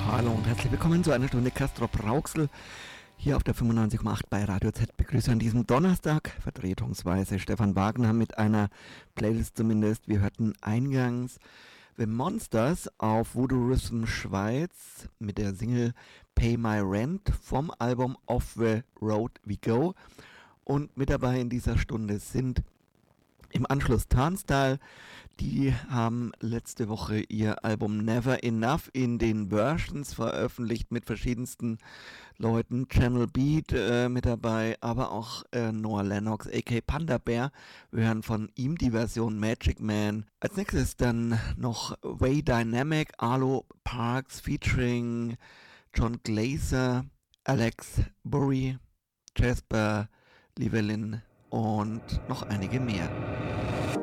Hallo und herzlich willkommen zu einer Stunde Castrop Rauxel hier auf der 95,8 bei Radio Z. Begrüße an diesem Donnerstag vertretungsweise Stefan Wagner mit einer Playlist zumindest. Wir hörten eingangs The Monsters auf Voodoo Rhythm Schweiz mit der Single Pay My Rent vom Album Off the Road We Go. Und mit dabei in dieser Stunde sind im Anschluss Turnstile. Die haben letzte Woche ihr Album Never Enough in den Versions veröffentlicht mit verschiedensten Leuten. Channel Beat mit dabei, aber auch Noah Lennox, a.k.a. Panda Bear. Wir hören von ihm die Version Magic Man. Als nächstes dann noch Way Dynamic, Arlo Parks featuring John Glazer, Alex Burry, Jasper Llewellyn und noch einige mehr.